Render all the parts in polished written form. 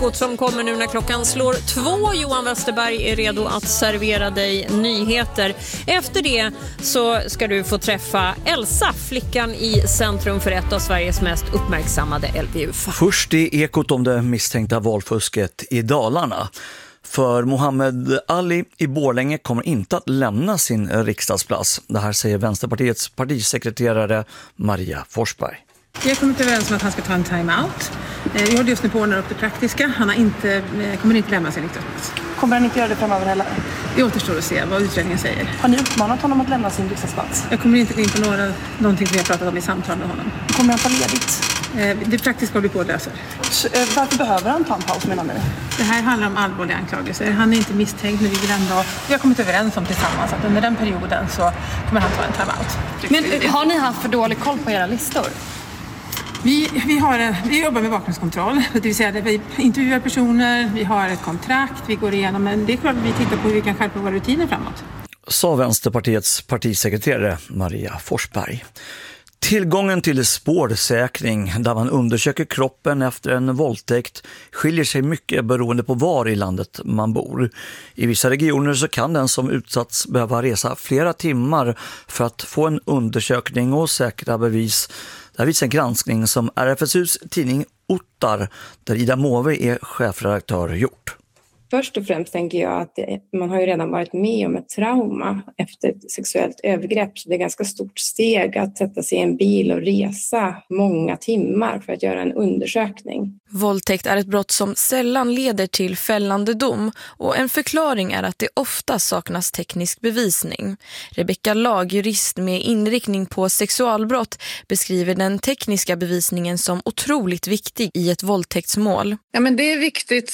Ekot som kommer nu när klockan slår 2. Johan Westerberg är redo att servera dig nyheter. Efter det så ska du få träffa Elsa, flickan i centrum för ett av Sveriges mest uppmärksammade LVU-fall. Först i Ekot om det misstänkta valfusket i Dalarna. För Mohammed Ali i Borlänge kommer inte att lämna sin riksdagsplats. Det här säger Vänsterpartiets partisekreterare Maria Forsberg. Vi har kommit överens om att han ska ta en time-out. Vi håller just nu på att ordna upp det praktiska. Han kommer inte lämna sin riksdagsplats. Kommer han inte göra det framöver heller? Det återstår att se vad utredningen säger. Har ni uppmanat honom att lämna sin riksdagsplats? Jag kommer inte gå in på någonting som vi har pratat om i samtal med honom. Kommer han ta ledigt? Det praktiska håller vi på att lösa. Varför behöver han ta en paus, menar ni? Det här handlar om allvarliga anklagelser. Han är inte misstänkt, men vi har kommit överens om tillsammans att under den perioden så kommer han ta en time-out. Men har ni haft för dålig koll på era listor? Vi jobbar med bakgrundskontroll, det vill säga att vi intervjuar personer, vi har ett kontrakt, vi går igenom, men det är klart att vi tittar på hur vi kan skärpa våra rutiner framåt. Sa Vänsterpartiets partisekreterare Maria Forsberg. Tillgången till spårsäkring där man undersöker kroppen efter en våldtäkt skiljer sig mycket beroende på var i landet man bor. I vissa regioner så kan den som utsatts behöva resa flera timmar för att få en undersökning och säkra bevis. Det visar en granskning som RFSUs tidning Ottar, där Ida Måwe är chefredaktör, gjort. Först och främst tänker jag att man har ju redan varit med om ett trauma efter ett sexuellt övergrepp. Så det är ganska stort steg att sätta sig i en bil och resa många timmar för att göra en undersökning. Våldtäkt är ett brott som sällan leder till fällande dom och en förklaring är att det ofta saknas teknisk bevisning. Rebecka Lag, jurist med inriktning på sexualbrott, beskriver den tekniska bevisningen som otroligt viktig i ett våldtäktsmål. Ja, men det är viktigt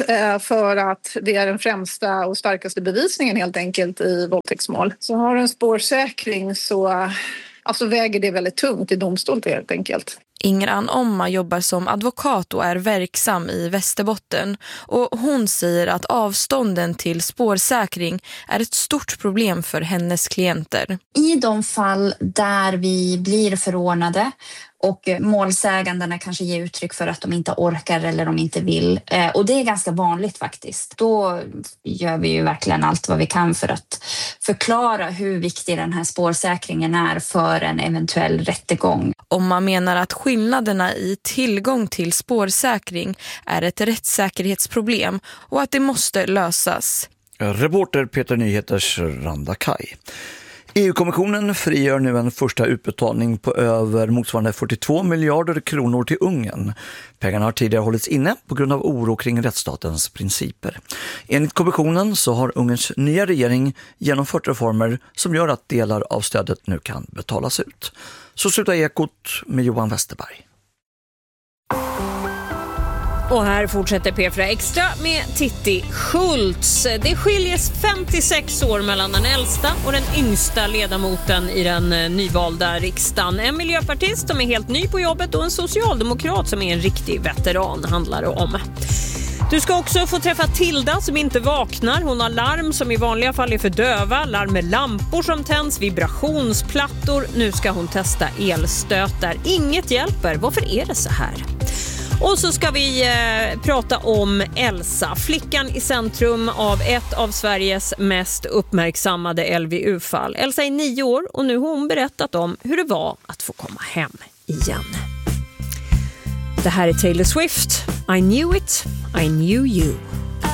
för att det är den främsta och starkaste bevisningen helt enkelt i våldtäktsmål. Så har du en spårsäkring så väger det väldigt tungt i domstol helt enkelt. Ingran Omma jobbar som advokat och är verksam i Västerbotten och hon säger att avstånden till spårsäkring är ett stort problem för hennes klienter. I de fall där vi blir förordnade och målsägandena kanske ger uttryck för att de inte orkar eller de inte vill. Och det är ganska vanligt faktiskt. Då gör vi ju verkligen allt vad vi kan för att förklara hur viktig den här spårsäkringen är för en eventuell rättegång. Om man menar att skillnaderna i tillgång till spårsäkring är ett rättssäkerhetsproblem och att det måste lösas. Reporter Peter Nyheters Randa Kaj. EU-kommissionen frigör nu en första utbetalning på över motsvarande 42 miljarder kronor till Ungern. Pengarna har tidigare hållits inne på grund av oro kring rättsstatens principer. Enligt kommissionen så har Ungerns nya regering genomfört reformer som gör att delar av stödet nu kan betalas ut. Så slutar Ekot med Johan Westerberg. Och här fortsätter P4 Extra med Titti Schultz. Det skiljer 56 år mellan den äldsta och den yngsta ledamoten i den nyvalda riksdagen. En miljöpartist som är helt ny på jobbet och en socialdemokrat som är en riktig veteran handlar det om. Du ska också få träffa Tilda som inte vaknar. Hon har larm som i vanliga fall är för döva, larm med lampor som tänds, vibrationsplattor. Nu ska hon testa elstötar. Inget hjälper. Varför är det så här? Och så ska vi prata om Elsa, flickan i centrum av ett av Sveriges mest uppmärksammade LVU-fall. Elsa är 9 år och nu har hon berättat om hur det var att få komma hem igen. Det här är Taylor Swift. I knew it, I knew you.